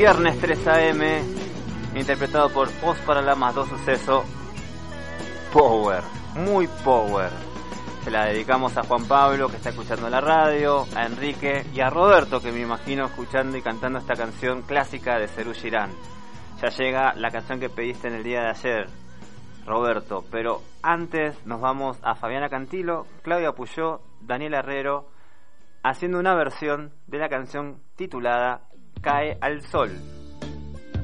Viernes 3 AM, interpretado por Post para la más 2 Suceso. Power, muy power. Se la dedicamos a Juan Pablo, que está escuchando la radio, a Enrique y a Roberto, que me imagino escuchando y cantando esta canción clásica de Serú Girán. Ya llega la canción que pediste en el día de ayer, Roberto, pero antes nos vamos a Fabiana Cantilo, Claudia Puyó, Daniel Herrero, haciendo una versión de la canción titulada Cae al Sol.